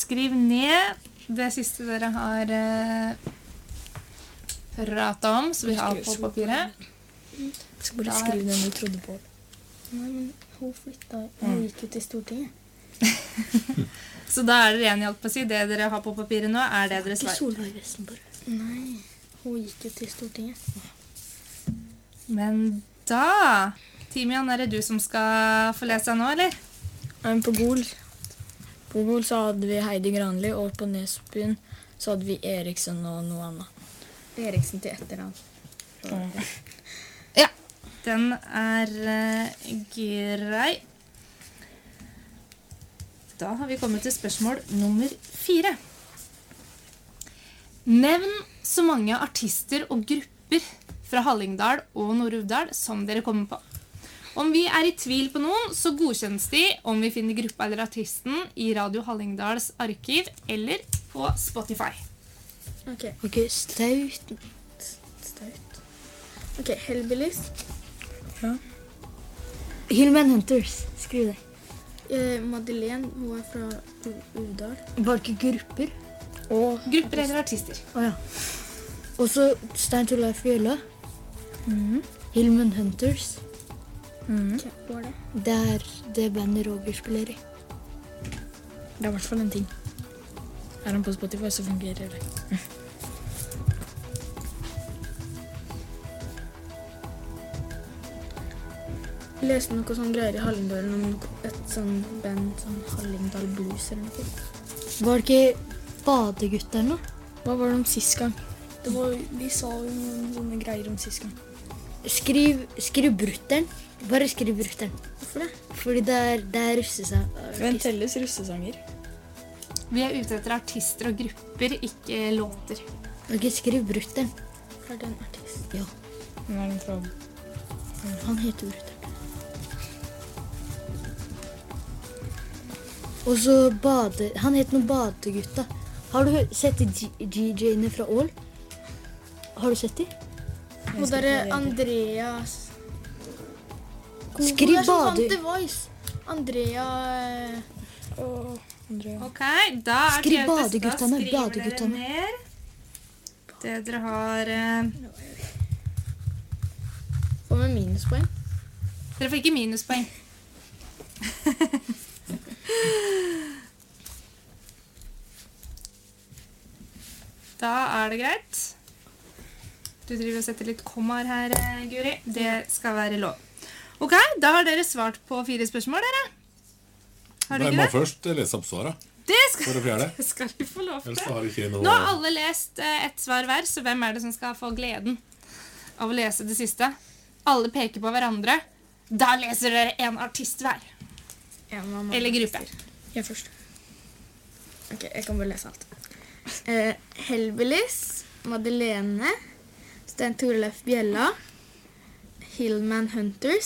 skriv ned det siste dere har pratet om, så vi har på papiret. Jeg skal bare skrive den du trodde på. Nei, men hun flyttet. Hun gikk jo til Stortinget. Så da er dere enige alt på å si. Det dere har på papiret nå, er det dere svarer. Ikke Solveig Vestenborg. Nei, hun gikk jo til Stortinget. Men da, Timian, er det du som skal få lese nå, eller? På Gol så hadde vi Heidi Granli, og på Nesbyen så hadde vi Eriksen og noe annet. Eriksen til etternavn. Ja, den er grei. Da har vi kommet til spørsmål nummer 4. Nevn så mange artister og grupper fra Hallingdal og Nord-Uvdal som dere kommer på. Om vi er i tvil på noen, så godkjennes de om vi finner gruppa eller artisten i Radio Hallingdals arkiv eller på Spotify. Ok, Staut. Ok, Hellbillies. Ja. Hillman Hunters, skriv det. Madeleine, hun er fra Uvdal. Var det ikke grupper? Og Grupper eller artister. Ja. Og så Stein Torleif Bjella. Hillman Hunters. Hva var det? Det er det bandet Roger spiller i. Det er i hvert fall en ting. Er han på Spotify, så fungerer det. Jeg leste noe sånn greier i Hallingdal om et sånn band, sånn Hallingdal Blues eller noe. Var det ikke Badegutta eller noe? Hva var det om sist gang? Vi sa jo noen sånne greier om sist gang. Skriv Brutteren. Bare skriv Brutteren. Hvorfor det? Fordi det er russesanger. Men telles russesanger? Vi er ute etter artister og grupper, ikke låter. Ok, skriv Brutteren. Er det en artist? Ja. Hvem er den fra? Han heter Brutteren. Og så han heter noe Badegutta. Har du sett DJ-ene fra Ål? Har du sett de? Og der er Andreas. Skriv Bade. Andrea. Ok, da er skriv det Badeguttene. skriver dere ned. Det dere har... Får vi minuspoeng? Dere får ikke minuspoeng. Da er det greit. Du driver og setter litt kommaer her, Guri. Det skal være lov. Ok, da har dere svart på 4 spørsmål, dere. Har du ikke det? Jeg må først lese opp svaret. Det For det fjerde. skal du få lov Ellers til. har ikke noe... Nå har alle lest et svar hver, så hvem er det som skal få gleden av å lese det siste? Alle peker på hverandre. Da leser dere en artist hver. Eller gruppe. Jeg først. Ok, jeg kan bare lese alt. Hellbillies, Madeleine, Stein Torleif Bjella, Hillman Hunters,